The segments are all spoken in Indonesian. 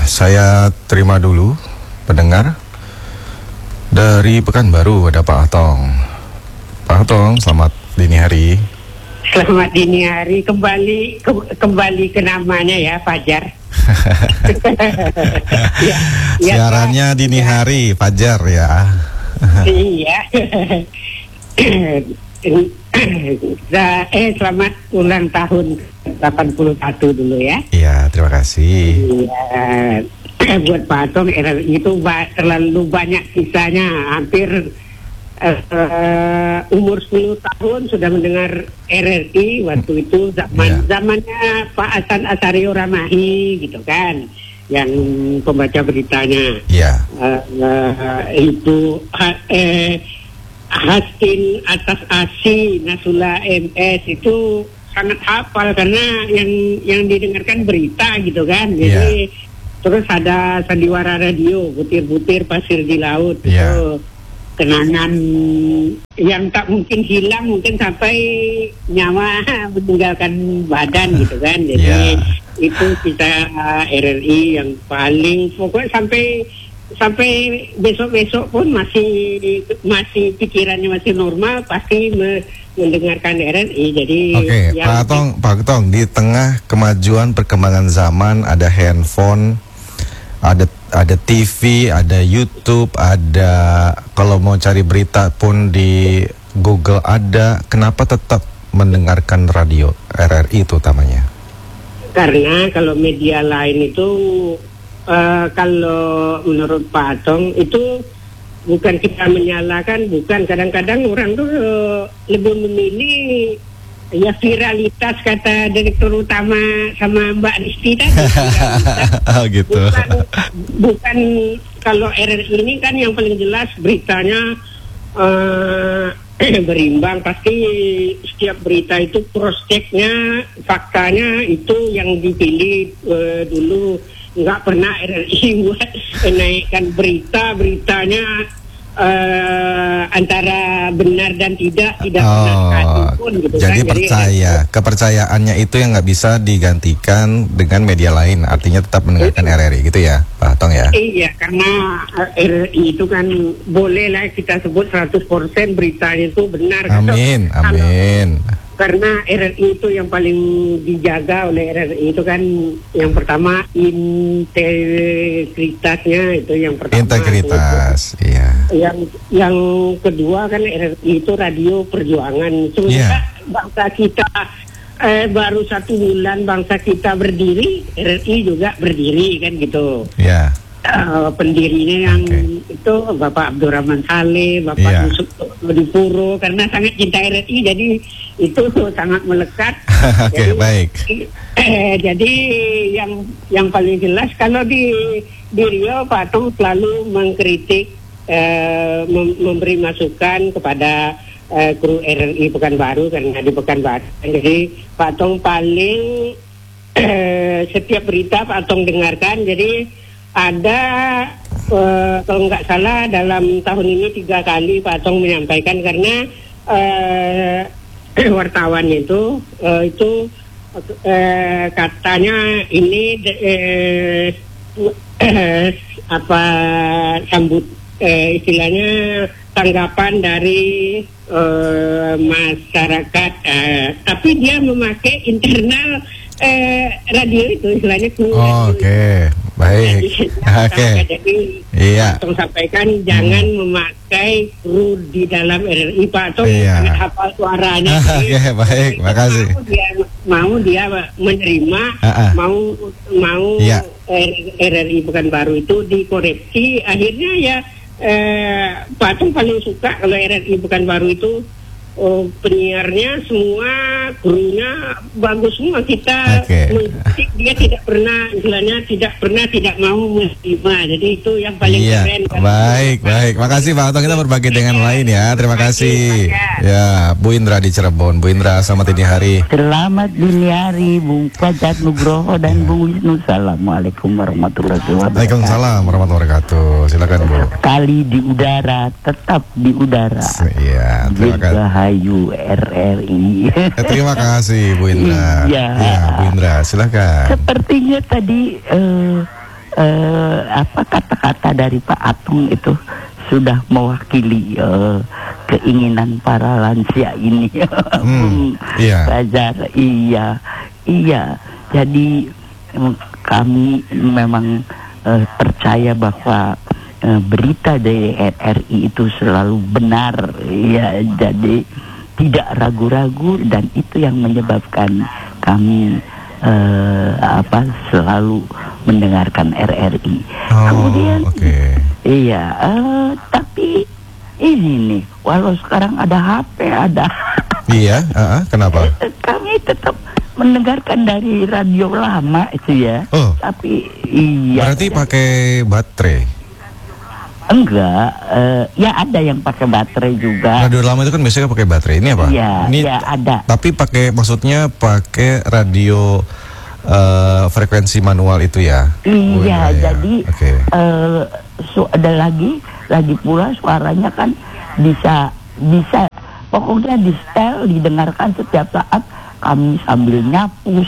saya terima dulu pendengar. Dari Pekanbaru ada Pak Atong. Pak Atong, selamat dini hari. Selamat dini hari, kembali ke namanya ya, Fajar. Ya, siarannya dini hari, Fajar ya. Iya. Selamat ulang tahun 81 dulu ya. Iya, terima kasih. Iya. Buat Pak Atong, itu terlalu banyak kisahnya. Hampir umur 10 tahun sudah mendengar RRI waktu itu zamannya Pak Hasan Asario Ramahi gitu kan, yang pembaca beritanya. Itu Haskin atas Asi Nasula MS itu sangat hafal karena yang didengarkan berita gitu kan. Jadi terus ada sandiwara radio, butir-butir pasir di laut itu kenangan yang tak mungkin hilang, mungkin sampai nyawa meninggalkan badan gitu kan. Jadi itu kita RRI yang paling pokoknya sampai besok-besok pun masih pikirannya masih normal, pasti mendengarkan RRI. Jadi Pak Atong, di tengah kemajuan perkembangan zaman, ada handphone, ada TV, ada YouTube, ada kalau mau cari berita pun di Google ada. Kenapa tetap mendengarkan radio RRI itu utamanya? Karena kalau media lain itu kalau menurut Pak Atong itu bukan kita menyalahkan, bukan. Kadang-kadang orang tuh lebih memilih ya viralitas, kata direktur utama sama Mbak Risti tadi. Gitu. Bukan kalau RRI ini kan yang paling jelas beritanya berimbang. Pasti setiap berita itu cross-checknya, faktanya itu yang dipilih dulu. Nggak pernah RRI buat menaikkan beritanya antara benar dan tidak pernah satu pun gitu. Jadi kepercayaannya itu yang nggak bisa digantikan dengan media lain, artinya tetap mendengarkan RRI gitu ya Pak Atong ya? Iya, karena RRI itu kan bolehlah kita sebut 100% beritanya itu benar. Amin. Karena RRI itu yang paling dijaga oleh RRI itu kan yang pertama integritasnya, itu yang pertama. Integritas, iya. Yang kedua kan RRI itu radio perjuangan. Sebenarnya bangsa kita baru 1 bulan bangsa kita berdiri, RRI juga berdiri kan gitu. Iya. Pendirinya yang itu Bapak Abdurrahman Saleh, Bapak Yusuf Dipuro, karena sangat cinta RRI jadi itu sangat melekat. Baik. Jadi yang paling jelas kalau di Riau Pak Atong selalu mengkritik, memberi masukan kepada kru RRI Pekanbaru, karena di Pekanbaru. Jadi Pak Atong paling setiap berita Pak Atong dengarkan. Jadi ada kalau nggak salah dalam tahun ini 3 kali Pak Atong menyampaikan, karena wartawannya itu katanya ini sambut istilahnya tanggapan dari masyarakat, tapi dia memakai internal radio itu istilahnya. Baik. Jadi Atong sampaikan jangan memakai kru di dalam RRI. Pak Atong sangat hafal suaranya. Baik, makasih. Mau dia menerima, mau RRI Pekanbaru itu dikoreksi. Akhirnya ya Pak Atong paling suka kalau RRI Pekanbaru itu penyiarnya semua, krunya bagus semua. Kita dia tidak pernah istilahnya tidak mau menerima. Jadi itu yang paling keren. Baik. Makasih Pak Atong, kita berbagi dengan lain ya. Terima kasih. Ya, Bu Indra di Cirebon. Bu Indra, selamat dini hari. Selamat dini hari Bung Fajar Nugroho dan Bung Wisnu. Assalamualaikum warahmatullahi wabarakatuh. Waalaikumsalam warahmatullahi wabarakatuh. Silakan Bu. Kali di udara, tetap di udara. Iya, terima kasih. Hayu RRI. Terima kasih Bu Indra. Iya. Bu Indra, silakan. Sepertinya tadi apa kata-kata dari Pak Atung itu sudah mewakili keinginan para lansia ini. Iya. Fajar, iya. Jadi kami memang percaya bahwa berita dari RRI itu selalu benar, ya. Jadi tidak ragu-ragu, dan itu yang menyebabkan kami selalu mendengarkan RRI. Kemudian, iya, tapi ini nih, walau sekarang ada HP, Iya, kenapa? Kami tetap mendengarkan dari radio lama itu ya. Oh. Tapi iya. Berarti pakai baterai? Enggak, ya ada yang pakai baterai juga. Radio lama itu kan biasanya pakai baterai. Ini apa? Iya, ini ya ada. Tapi maksudnya pakai radio frekuensi manual itu ya? Iya, jadi ada lagi pula suaranya kan bisa pokoknya di setel, didengarkan setiap saat. Kami sambil nyapu,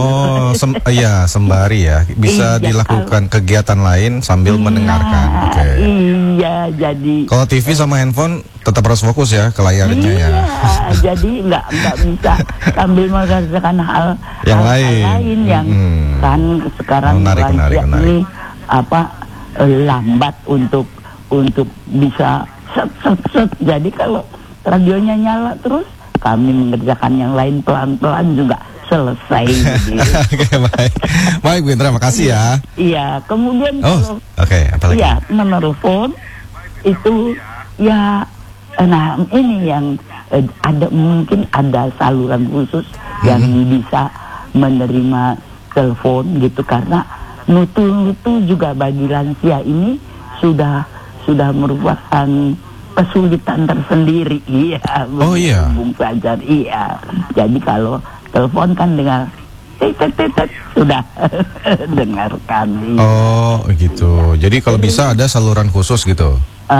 sembari ya, bisa dilakukan kegiatan lain sambil mendengarkan. Iya, jadi kalau TV sama handphone tetap harus fokus ya ke layarnya ya. Jadi nggak bisa sambil mengerjakan hal yang lain yang kan sekarang menarik. Ini lambat untuk bisa set. Jadi kalau radionya nyala terus, kami mengerjakan yang lain pelan-pelan juga selesai. Oke, baik Bu Indra, makasih ya. Iya, kemudian apa lagi? Iya, menelpon itu ya, nah ini yang mungkin ada saluran khusus yang bisa menerima telepon gitu, karena nutul juga bagi lansia ini sudah merupakan kesulitan tersendiri. Iya. Bung Fajar, iya. Jadi kalau telepon kan dengar sudah dengarkan. Iya. Oh gitu. Jadi kalau bisa ada saluran khusus gitu.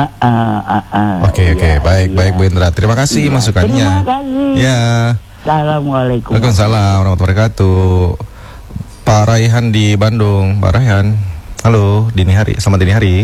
Oke, baik Bu Indra. Terima kasih masukannya. Terima kasih. Ya. Assalamualaikum. Waalaikumsalam warahmatullahi wabarakatuh. Pak Raihan di Bandung. Pak Raihan. Halo, selamat dini hari.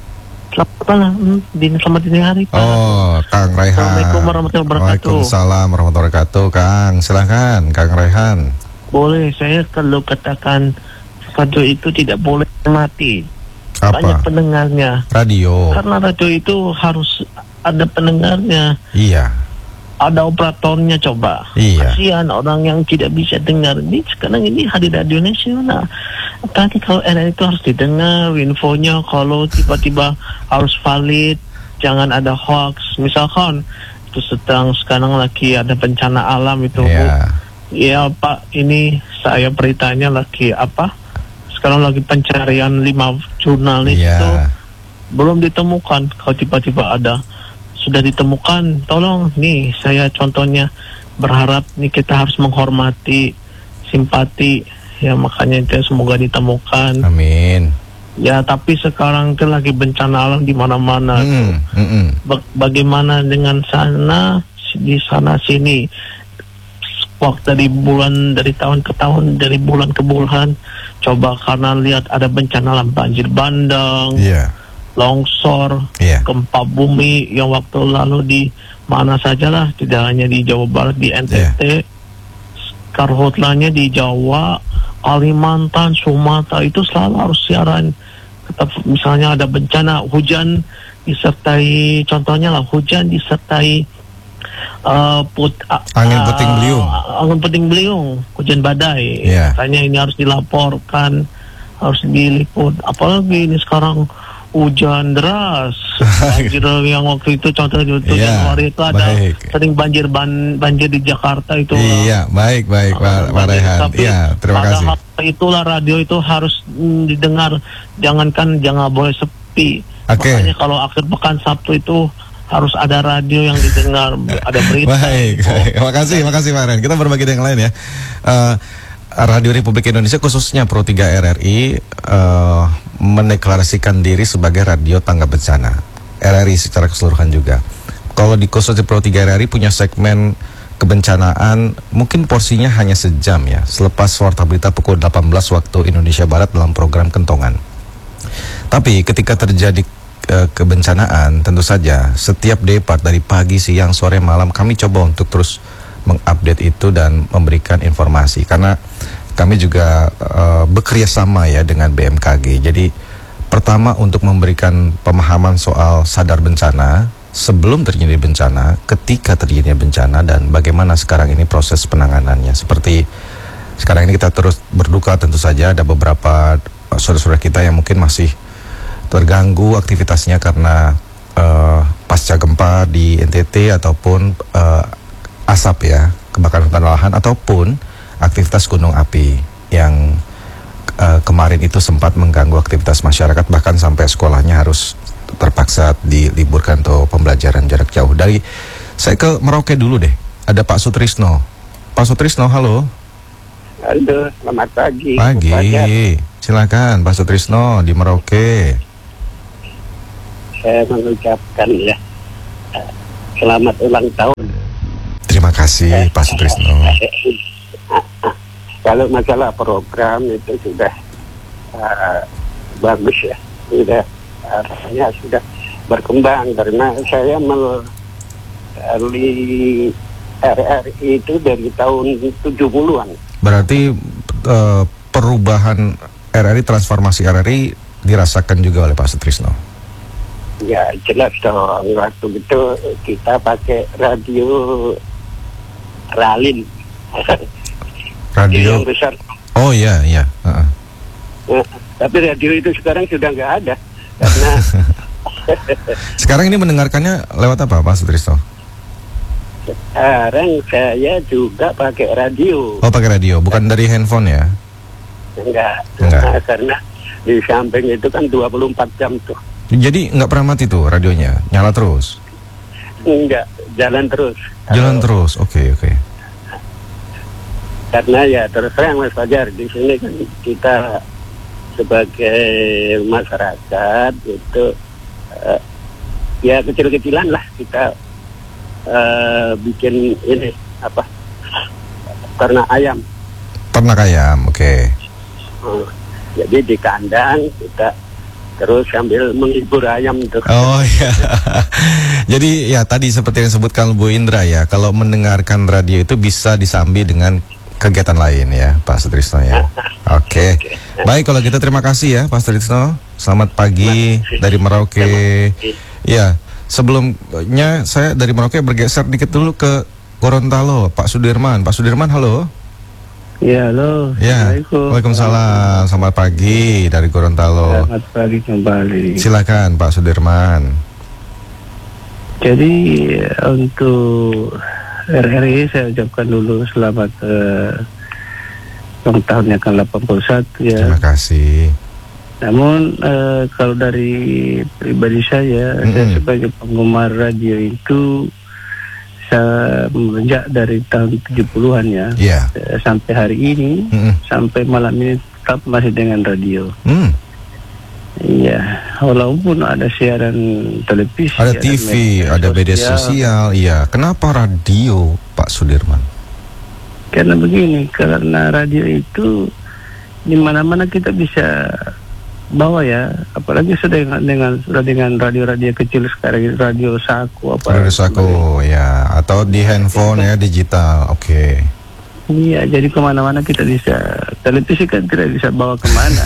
Selamat dini hari, Pak. Oh, Kang Raihan. Assalamualaikum warahmatullahi wabarakatuh. Waalaikumsalam warahmatullahi wabarakatuh, Kang. Silahkan, Kang Raihan. Boleh, saya kalau katakan radio itu tidak boleh mati. Apa? Banyak pendengarnya. Radio. Karena radio itu harus ada pendengarnya. Iya. Ada operatornya, coba. Iya. Kasihan orang yang tidak bisa dengar. Ini sekarang ini hari radio nasional. Tadi kalau RRI itu harus didengar infonya, kalau tiba-tiba harus valid, jangan ada hoax. Misalkan itu sekarang lagi ada bencana alam itu, Bu. Ya Pak, ini saya beritanya lagi sekarang lagi pencarian 5 jurnalis itu belum ditemukan. Kalau tiba-tiba sudah ditemukan, tolong nih, saya contohnya berharap nih kita harus menghormati, simpati, ya makanya itu semoga ditemukan. Amin. Ya tapi sekarang itu lagi bencana alam di mana-mana. Bagaimana dengan di sana sini? Waktu dari tahun ke tahun, dari bulan ke bulan, coba karena lihat ada bencana alam, banjir bandang. Longsor, gempa bumi yang waktu lalu di mana sajalah, tidak hanya di Jawa Barat, di NTT, karhutlannya di Jawa, Kalimantan, Sumatera, itu selalu harus siaran. Tetap misalnya ada bencana, hujan disertai, contohnya hujan disertai angin puting beliung, hujan badai. Makanya ini harus dilaporkan, harus diliput. Apalagi ini sekarang hujan deras, banjir yang waktu itu contohnya Januari itu ada sering banjir di Jakarta itu. Iya, baik Pak Raihan. Iya, terima kasih. Itulah radio itu harus didengar, jangan boleh sepi. Makanya kalau akhir pekan Sabtu itu harus ada radio yang didengar, ada berita. Baik. Makasih Pak Raihan. Kita berbagi dengan yang lain ya. Radio Republik Indonesia khususnya Pro 3 RRI mendeklarasikan diri sebagai radio tanggap bencana. RRI secara keseluruhan juga. Kalau di khususnya Pro 3 RRI punya segmen kebencanaan, mungkin porsinya hanya sejam ya, selepas warta berita pukul 18 waktu Indonesia Barat dalam program Kentongan. Tapi ketika terjadi kebencanaan, tentu saja setiap depart dari pagi, siang, sore, malam kami coba untuk terus mengupdate itu dan memberikan informasi, karena kami juga bekerja sama ya dengan BMKG. Jadi pertama untuk memberikan pemahaman soal sadar bencana sebelum terjadi bencana, ketika terjadi bencana, dan bagaimana sekarang ini proses penanganannya. Seperti sekarang ini kita terus berduka, tentu saja ada beberapa saudara-saudara kita yang mungkin masih terganggu aktivitasnya karena pasca gempa di NTT ataupun asap ya, kebakaran hutan lahan ataupun aktivitas gunung api yang kemarin itu sempat mengganggu aktivitas masyarakat, bahkan sampai sekolahnya harus terpaksa diliburkan untuk pembelajaran jarak jauh. Saya ke Merauke dulu deh. Ada Pak Sutrisno. Pak Sutrisno, halo. Halo, selamat pagi. Pagi. Silakan Pak Sutrisno di Merauke. Saya mengucapkan ya selamat ulang tahun. Terima kasih Pak Sutrisno. Kalau masalah program itu sudah bagus ya, sudah rasanya sudah berkembang, karena saya melalui RRI itu dari tahun 70-an. Berarti perubahan RRI, transformasi RRI dirasakan juga oleh Pak Sutrisno. Ya jelas dong, waktu itu kita pakai radio Ralin. Radio yang besar. Oh iya. Nah, tapi radio itu sekarang sudah nggak ada karena sekarang ini mendengarkannya lewat apa Pak Sutrisno? Sekarang saya juga pakai radio. Oh, pakai radio, bukan dari handphone ya? Enggak. Nah, karena di samping itu kan 24 jam tuh. Jadi nggak pernah mati tuh radionya, nyala terus? Enggak, jalan terus. Jalan terus, oke. Karena ya terus terang Mas Fajar, di sini kan kita sebagai masyarakat itu ya kecil-kecilan lah kita bikin ini apa, ternak ayam. Ternak ayam, oke. Jadi di kandang kita terus sambil menghibur ayam itu. Oh iya. Jadi ya tadi seperti yang disebutkan Bu Indra ya, kalau mendengarkan radio itu bisa disambi dengan kegiatan lain ya Pak Sutrisno ya. Oke. Baik, kalau gitu terima kasih ya Pak Sutrisno. Selamat pagi dari Merauke. Ya, sebelumnya saya dari Merauke bergeser dikit dulu ke Gorontalo, Pak Sudirman. Pak Sudirman, halo. Ya, halo. Ya, Waalaikumsalam. Selamat pagi dari Gorontalo. Selamat pagi kembali. Silakan Pak Sudirman. Jadi untuk RRI saya ucapkan dulu selamat ulang tahunnya kan 81 ya. Terima kasih. Namun kalau dari pribadi saya sebagai penggemar radio itu saya melonjak dari tahun 70-an ya, sampai hari ini, sampai malam ini tetap masih dengan radio. Iya, walaupun ada siaran televisi, ada TV, ada media sosial, iya. Kenapa radio, Pak Sudirman? Karena begini, karena radio itu di mana-mana kita bisa bawa ya, apalagi sudah dengan radio-radio kecil sekarang, radio saku apa. Radio saku ya, atau di handphone ya, digital, oke. Iya, jadi kemana-mana kita bisa. Televisi kan tidak bisa bawa kemana.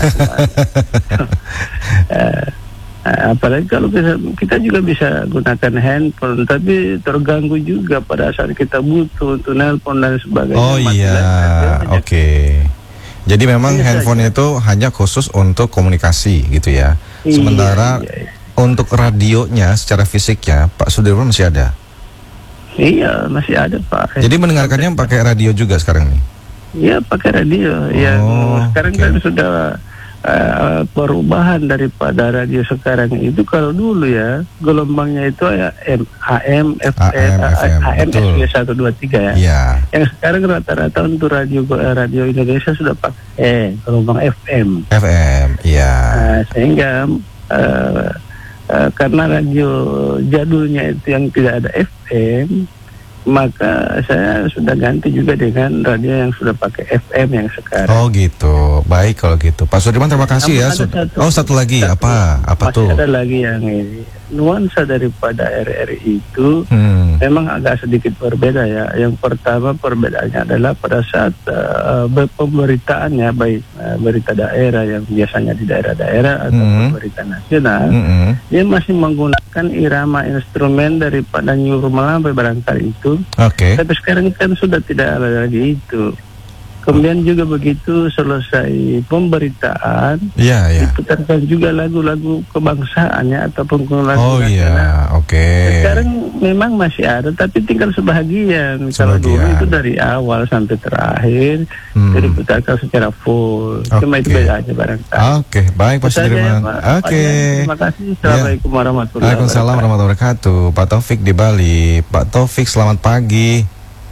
Apalagi kalau kita juga bisa gunakan handphone, tapi terganggu juga pada saat kita butuh untuk nelpon dan sebagainya. Oh iya, oke. Jadi memang handphone itu hanya khusus untuk komunikasi gitu ya. Sementara untuk radionya secara fisiknya Pak Sudirman masih ada? Iya, masih ada Pak. Jadi mendengarkannya pakai radio juga sekarang nih? Iya, pakai radio. Sekarang kan sudah perubahan daripada radio sekarang itu. Kalau dulu ya gelombangnya itu ya AM, FM, AM, SW 123 ya. Yang sekarang rata-rata untuk radio Indonesia sudah pakai gelombang FM. FM, iya. Sehingga karena radio jadulnya itu yang tidak ada FM, maka saya sudah ganti juga dengan radio yang sudah pakai FM yang sekarang. Oh gitu, baik kalau gitu. Pak Sudirman terima kasih ya. Satu lagi apa tuh? Masih ada lagi yang ini. Nuansa daripada RRI itu memang agak sedikit berbeda ya. Yang pertama perbedaannya adalah pada saat pemberitaannya, baik berita daerah yang biasanya di daerah-daerah atau berita nasional, dia masih menggunakan irama instrumen daripada Nyuruh Melambai barangkali itu. Oke. Tapi sekarang kan sudah tidak ada lagi itu. Kemudian juga begitu selesai pemberitaan, diputarkan juga lagu-lagu kebangsaannya ataupun lagu nasional. Sekarang memang masih ada, tapi tinggal sebahagian. Kalau dulu itu dari awal sampai terakhir diputarkan secara full. Cuma itu beda aja barangkali. Oke, baik Pak Sudirman. Terima kasih. Assalamualaikum warahmatullahi wabarakatuh. Waalaikumsalam warahmatullahi wabarakatuh. Pak Taufik di Bali. Pak Taufik, selamat pagi.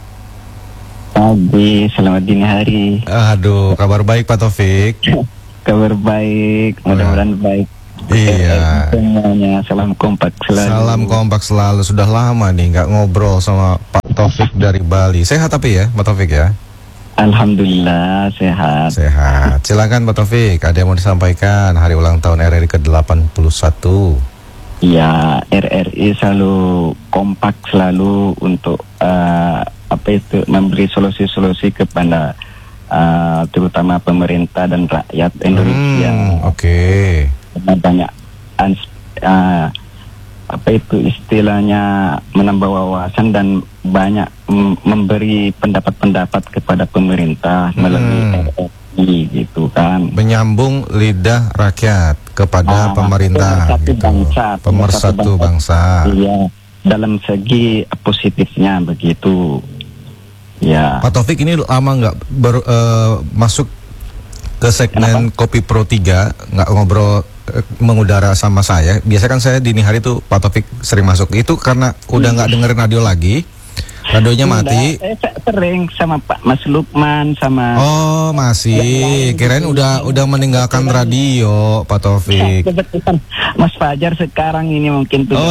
Pagi, selamat dini hari. Aduh, kabar baik Pak Taufik. Kabar baik, mudah-mudahan baik. Iya. Semuanya salam kompak selalu. Salam kompak selalu. Sudah lama nih nggak ngobrol sama Pak Taufik dari Bali. Sehat tapi ya Pak Taufik ya? Alhamdulillah sehat. Sehat. Silakan Pak Taufik, ada yang mau disampaikan hari ulang tahun RRI ke-81. Ya, RRI selalu kompak selalu untuk memberi solusi-solusi kepada terutama pemerintah dan rakyat Indonesia. Banyak istilahnya menambah wawasan dan banyak memberi pendapat-pendapat kepada pemerintah melalui RRI gitu kan. Menyambung lidah rakyat kepada pemerintah gitu. Pemersatu bangsa. Iya, dalam segi positifnya begitu. Ya. Pak Taufik ini lama nggak masuk ke segmen Kopi Pro 3, nggak ngobrol mengudara sama saya. Biasa kan saya dini hari tuh Pak Taufik sering masuk. Itu karena udah nggak dengerin radio lagi, radionya mati. Saya sering sama Pak Mas Lukman sama. Oh masih, kirain udah meninggalkan radio Pak Taufik. Kebetulan Mas Fajar sekarang ini mungkin tuh.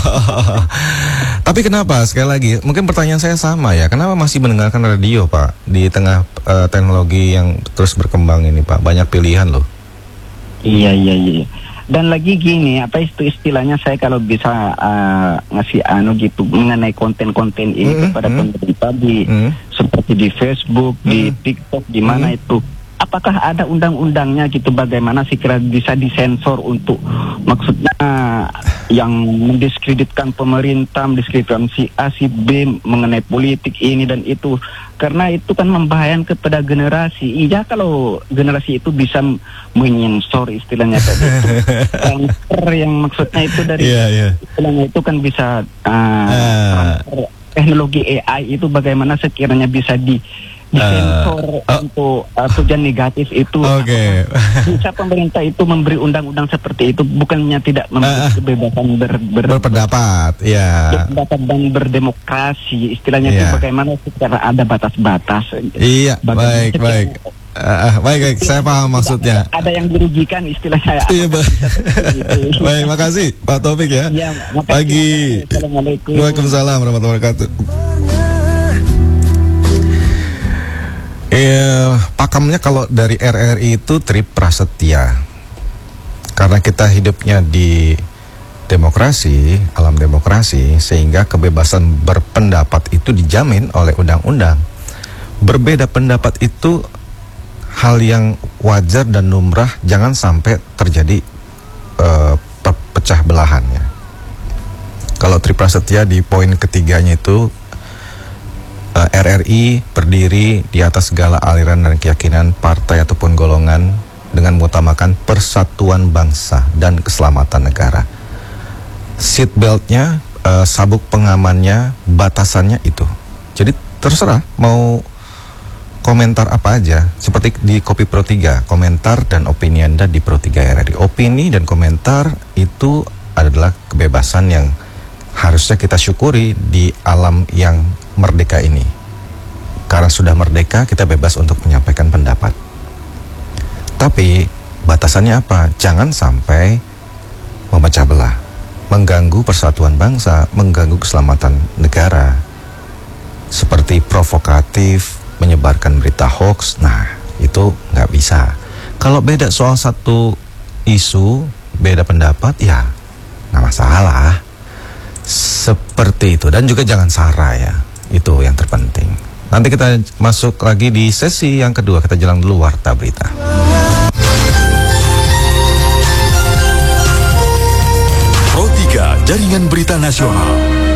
Tapi kenapa sekali lagi? Mungkin pertanyaan saya sama ya. Kenapa masih mendengarkan radio Pak di tengah teknologi yang terus berkembang ini Pak? Banyak pilihan loh. Iya. Dan lagi gini, apa itu istilahnya, saya kalau bisa ngasih gitu mengenai konten-konten ini kepada pemerintah seperti di Facebook, di TikTok, di mana itu. Apakah ada undang-undangnya gitu, bagaimana sih kira bisa disensor untuk maksudnya yang mendiskreditkan pemerintah, mendiskreditkan si A, si B mengenai politik ini dan itu, karena itu kan membahayakan kepada generasi. Iya, kalau generasi itu bisa menyensor istilahnya tadi itu transfer yang maksudnya itu dari istilahnya itu kan bisa transfer teknologi AI itu bagaimana sekiranya bisa disensor untuk tujuan negatif itu. Bisa pemerintah itu memberi undang-undang seperti itu, bukannya tidak memberi kebebasan berpendapat, berpendapat dan berdemokrasi istilahnya itu, bagaimana secara ada batas-batas. Iya, baik. Baik, saya paham maksudnya. Ada yang dirugikan istilahnya. Iya, baik, makasih Pak Taufik ya. Pagi. Assalamualaikum. Waalaikumsalam warahmatullahi wabarakatuh. Pakemnya kalau dari RRI itu Tri Prasetya. Karena kita hidupnya di demokrasi, alam demokrasi, sehingga kebebasan berpendapat itu dijamin oleh undang-undang. Berbeda pendapat itu hal yang wajar dan lumrah, jangan sampai terjadi pecah belahannya. Kalau Tri Prasetya di poin ketiganya itu, RRI berdiri di atas segala aliran dan keyakinan partai ataupun golongan dengan mengutamakan persatuan bangsa dan keselamatan negara. Seat beltnya, sabuk pengamannya, batasannya itu. Jadi terserah mau komentar apa aja, seperti di Kopi Pro 3, komentar dan opini Anda di Pro 3 RRI. Opini dan komentar itu adalah kebebasan yang harusnya kita syukuri di alam yang merdeka ini. Karena sudah merdeka, kita bebas untuk menyampaikan pendapat. Tapi batasannya apa? Jangan sampai memecah belah, mengganggu persatuan bangsa, mengganggu keselamatan negara. seperti provokatif, menyebarkan berita hoax. Nah, itu nggak bisa. Kalau beda soal satu isu, beda pendapat, ya nggak masalah. Seperti itu. Dan juga jangan sara ya, itu yang terpenting. Nanti kita masuk lagi di sesi yang kedua. Kita jalan dulu Warta Berita. Pro 3 Jaringan Berita Nasional